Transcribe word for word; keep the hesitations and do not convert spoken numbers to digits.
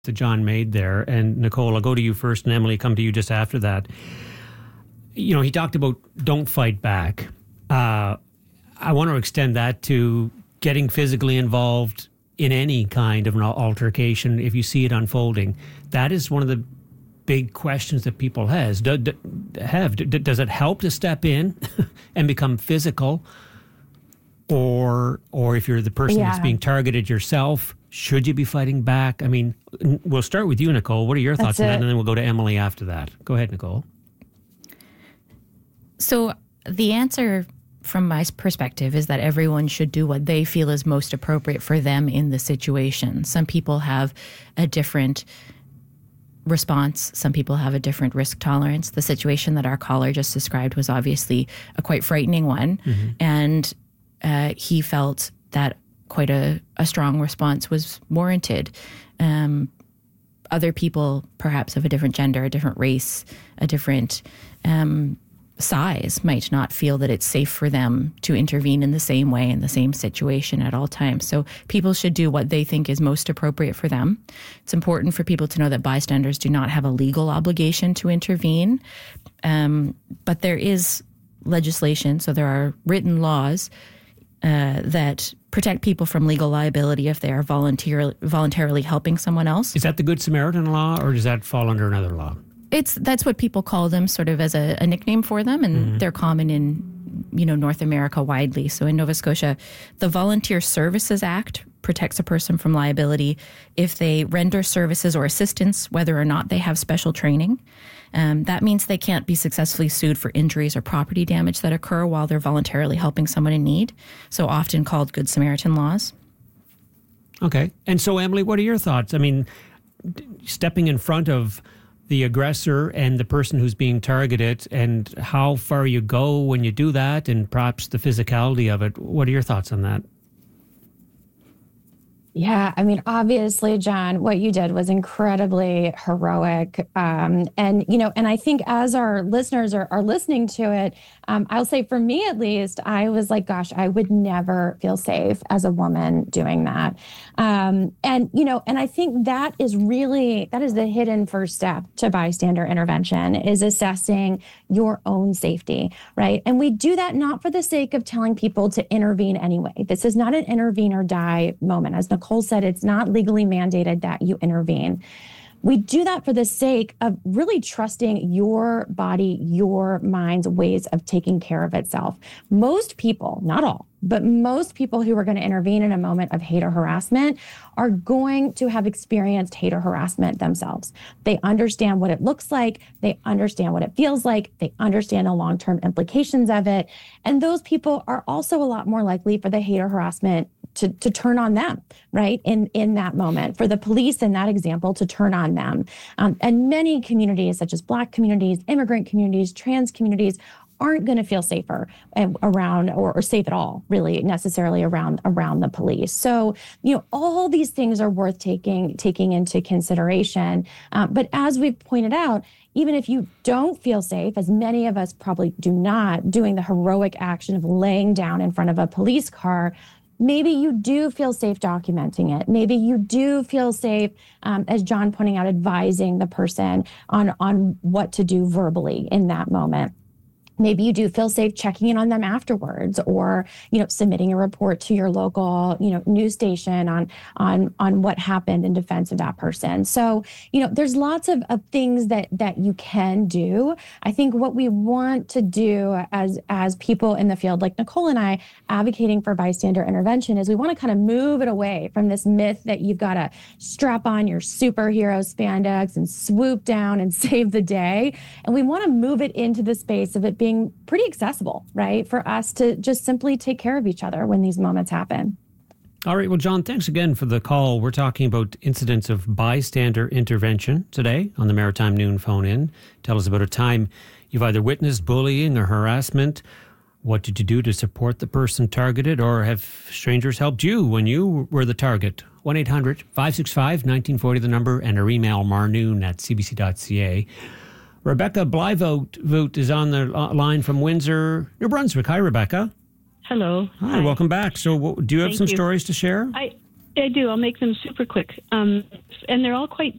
that John made there. And Nicole, I'll go to you first, and Emily, come to you just after that. You know, he talked about don't fight back. Uh, I want to extend that to getting physically involved in any kind of an altercation if you see it unfolding. That is one of the big questions that people has do, do, have. Do, does it help to step in and become physical? Or, or if you're the person yeah. that's being targeted yourself, should you be fighting back? I mean, we'll start with you, Nicole. What are your thoughts That's on that? it. And then we'll go to Emily after that. Go ahead, Nicole. So the answer from my perspective is that everyone should do what they feel is most appropriate for them in the situation. Some people have a different response. Some people have a different risk tolerance. The situation that our caller just described was obviously a quite frightening one. Mm-hmm. And uh, he felt that quite a, a strong response was warranted. Um, other people, perhaps of a different gender, a different race, a different um, size, might not feel that it's safe for them to intervene in the same way in the same situation at all times. So people should do what they think is most appropriate for them. It's important for people to know that bystanders do not have a legal obligation to intervene, um, but there is legislation, so there are written laws uh, that protect people from legal liability if they are volunteer, voluntarily helping someone else. Is that the Good Samaritan law, or does that fall under another law? It's that's what people call them, sort of as a, a nickname for them, and mm-hmm. they're common in, you know, North America widely. So in Nova Scotia, the Volunteer Services Act protects a person from liability if they render services or assistance, whether or not they have special training. Um, that means they can't be successfully sued for injuries or property damage that occur while they're voluntarily helping someone in need, so often called Good Samaritan laws. Okay. And so, Emily, what are your thoughts? I mean, stepping in front of the aggressor and the person who's being targeted, and how far you go when you do that, and perhaps the physicality of it. What are your thoughts on that? Yeah, I mean, obviously, John, what you did was incredibly heroic. Um, and, you know, and I think as our listeners are, are listening to it, um, I'll say for me, at least, I was like, gosh, I would never feel safe as a woman doing that. Um, and, you know, and I think that is really, that is the hidden first step to bystander intervention, is assessing your own safety, right? And we do that not for the sake of telling people to intervene anyway. This is not an intervene or die moment. As Nicole said, it's not legally mandated that you intervene. We do that for the sake of really trusting your body, your mind's ways of taking care of itself. Most people, not all, but most people who are going to intervene in a moment of hate or harassment are going to have experienced hate or harassment themselves. They understand what it looks like. They understand what it feels like. They understand the long-term implications of it. And those people are also a lot more likely for the hate or harassment to, to turn on them, right? In, in that moment, for the police in that example to turn on them. Um, and many communities, such as Black communities, immigrant communities, trans communities, aren't going to feel safer around, or, or safe at all, really, necessarily around around the police. So, you know, all these things are worth taking taking into consideration. Um, but as we've pointed out, even if you don't feel safe, as many of us probably do not, doing the heroic action of laying down in front of a police car, maybe you do feel safe documenting it. Maybe you do feel safe, um, as John pointing out, advising the person on, on what to do verbally in that moment. Maybe you do feel safe checking in on them afterwards, or, you know, submitting a report to your local, you know, news station on on on what happened in defense of that person. So, you know, there's lots of, of things that that you can do. I think what we want to do as as people in the field, like Nicole and I, advocating for bystander intervention, is we want to kind of move it away from this myth that you've got to strap on your superhero spandex and swoop down and save the day. And we want to move it into the space of it being pretty accessible, right? For us to just simply take care of each other when these moments happen. All right. Well, John, thanks again for the call. We're talking about incidents of bystander intervention today on the Maritime Noon phone-in. Tell us about a time you've either witnessed bullying or harassment. What did you do to support the person targeted, or have strangers helped you when you were the target? one eight hundred five six five one nine four zero, the number, and our email, marnoon at c b c dot c a. Rebecca Blyvoot is on the line from Windsor, New Brunswick. Hi, Rebecca. Hello. Hi, Hi. Welcome back. So what, do you have Thank some you. stories to share? I I do. I'll make them super quick. Um, and they're all quite